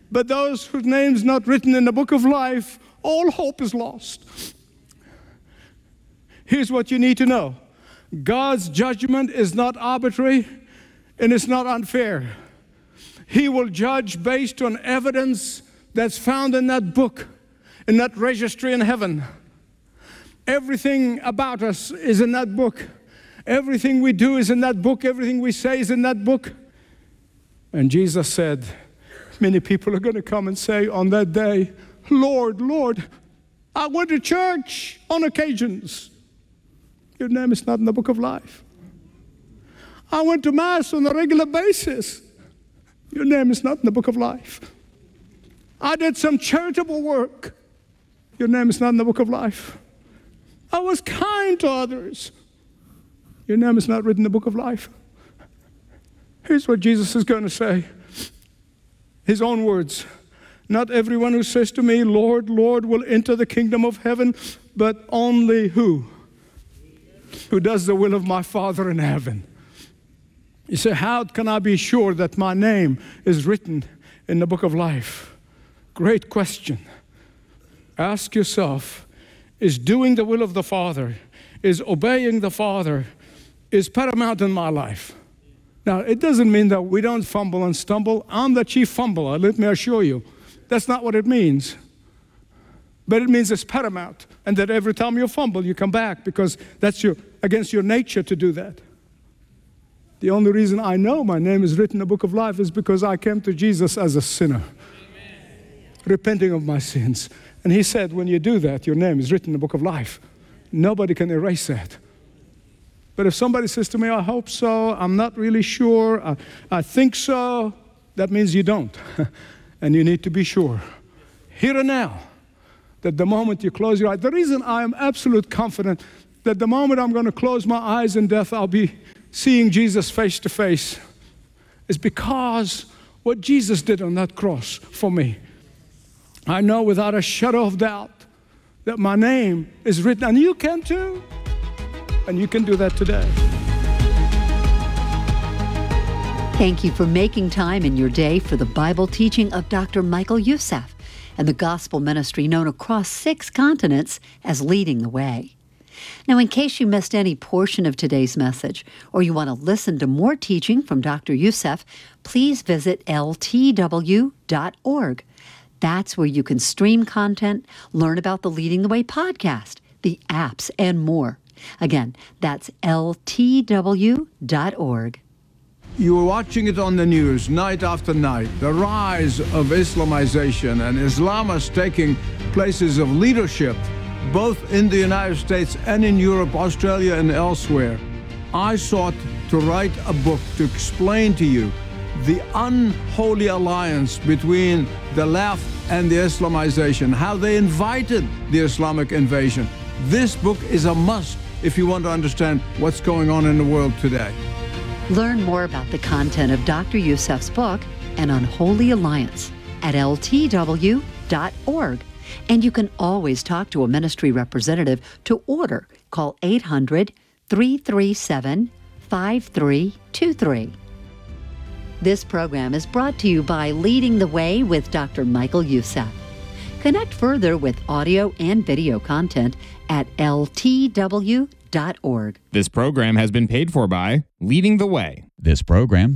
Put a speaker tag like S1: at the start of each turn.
S1: But those whose names not written in the book of life, all hope is lost. Here's what you need to know. God's judgment is not arbitrary and it's not unfair. He will judge based on evidence that's found in that book, in that registry in heaven. Everything about us is in that book. Everything we do is in that book. Everything we say is in that book. And Jesus said, many people are going to come and say on that day, Lord, Lord, I went to church on occasions. Your name is not in the book of life. I went to Mass on a regular basis. Your name is not in the book of life. I did some charitable work. Your name is not in the book of life. I was kind to others. Your name is not written in the book of life. Here's what Jesus is going to say. His own words. Not everyone who says to me, Lord, Lord, will enter the kingdom of heaven, but only who? Who does the will of my Father in heaven. You say, how can I be sure that my name is written in the book of life? Great question. Ask yourself, is doing the will of the Father, is obeying the Father, is paramount in my life? Now, it doesn't mean that we don't fumble and stumble. I'm the chief fumbler, let me assure you. That's not what it means. But it means it's paramount, and that every time you fumble, you come back, because that's against your nature to do that. The only reason I know my name is written in the book of life is because I came to Jesus as a sinner, repenting of my sins. And he said, when you do that, your name is written in the book of life. Nobody can erase that. But if somebody says to me, I hope so, I'm not really sure, I think so, that means you don't. And you need to be sure, here and now, that the moment you close your eyes, the reason I am absolute confident that the moment I'm going to close my eyes in death, I'll be seeing Jesus face to face, is because what Jesus did on that cross for me. I know without a shadow of doubt that my name is written, and you can too. And you can do that today.
S2: Thank you for making time in your day for the Bible teaching of Dr. Michael Youssef and the gospel ministry known across 6 continents as Leading the Way. Now, in case you missed any portion of today's message, or you want to listen to more teaching from Dr. Youssef, please visit ltw.org. That's where you can stream content, learn about the Leading the Way podcast, the apps, and more. Again, that's ltw.org.
S1: You were watching it on the news night after night, the rise of Islamization and Islamists taking places of leadership, both in the United States and in Europe, Australia, and elsewhere. I sought to write a book to explain to you the unholy alliance between the left and the Islamization, how they invited the Islamic invasion. This book is a must if you want to understand what's going on in the world today.
S2: Learn more about the content of Dr. Youssef's book, An Unholy Alliance, at ltw.org. And you can always talk to a ministry representative to order. Call 800-337-5323. This program is brought to you by Leading the Way with Dr. Michael Youssef. Connect further with audio and video content at ltw.org.
S3: This program has been paid for by Leading the Way.
S4: This program